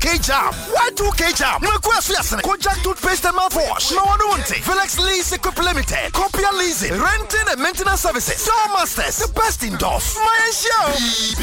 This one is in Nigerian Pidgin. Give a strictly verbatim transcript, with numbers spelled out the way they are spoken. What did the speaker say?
K Jam. Y two K Jam. Nimekuwa fiasene. Kojak toothpaste and mouthwash. No one wanting. Felix Lease Equip Limited. Copia leasing, renting and maintenance services. Door Masters. The best indoors. My show.